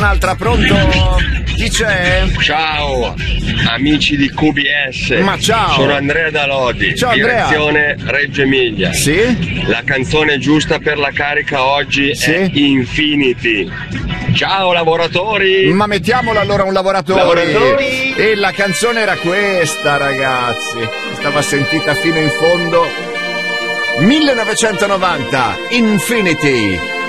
Un'altra, pronto? Chi c'è? Ciao amici di QBS. Ma ciao. Sono Andrea da Lodi. Ciao Andrea. Direzione Reggio Emilia. Sì? La canzone giusta per la carica oggi Sì? è Infinity. Ciao lavoratori. Ma mettiamola allora un lavoratore. Lavoratori. E la canzone era questa, ragazzi. Stava sentita fino in fondo. 1990, Infinity.